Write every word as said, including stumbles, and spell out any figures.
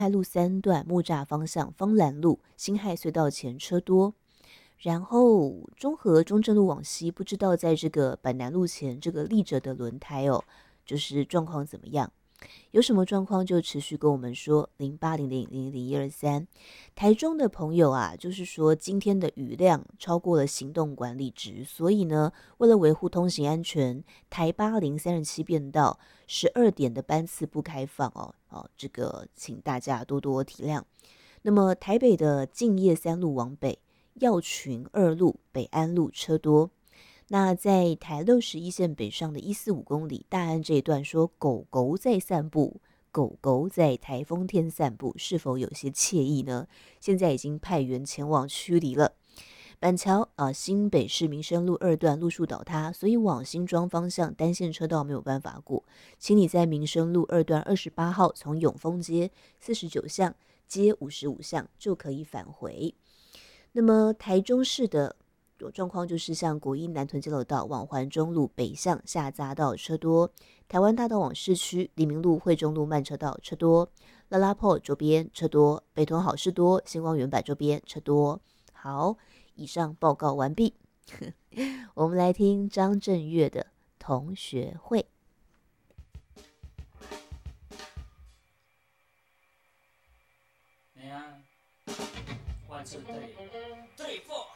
海路三段木栅方向芳兰路辛亥隧道前车多。然后中和中正路往西，不知道在这个板南路前这个立着的轮胎哦，就是状况怎么样？有什么状况就持续跟我们说，零八零零零零一二三。台中的朋友啊，就是说今天的雨量超过了行动管理值，所以呢，为了维护通行安全，台八零三十七变道十二点的班次不开放哦，哦，这个请大家多多体谅。那么台北的敬业三路往北，耀群二路、北安路车多。那在台六十一线北上的一四五公里大安这一段，说狗狗在散步，狗狗在台风天散步，是否有些惬意呢？现在已经派员前往驱离了。板桥啊、呃，新北市民生路二段路树倒塌，所以往新庄方向单线车道没有办法过，请你在民生路二段二十八号从永丰街四十九巷接五十五巷就可以返回。那么台中市的状况就是像国一南屯交流道往环中路北向下匝道车多，台湾大道往市区黎明路惠中路慢车道车多，拉拉破周边车多，北屯好事多星光园柏周边车多。好，以上报告完毕。我们来听张震岳的同学会。 哎呀，万事对，对付。